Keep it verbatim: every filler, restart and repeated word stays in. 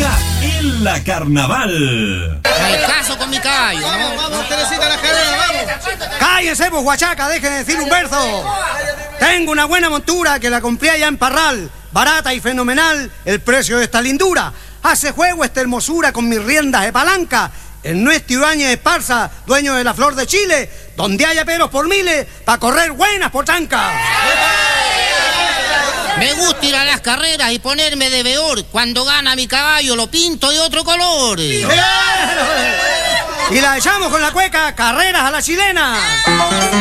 está en la Carnaval. Me caso con mi caballo. Vamos, vamos, Teresita, las carreras, vamos. Cállense, vos, guachaca, dejen de decir un verso. Tengo una buena montura que la compré allá en Parral. Barata y fenomenal el precio de esta lindura. Hace juego esta hermosura con mis riendas de palanca. El nuestro Ibáñez Esparza, dueño de la flor de Chile, donde haya pelos por miles, pa' correr buenas pochancas. Me gusta ir a las carreras y ponerme de veor. Cuando gana mi caballo lo pinto de otro color. Y la echamos con la cueca, carreras a la chilena.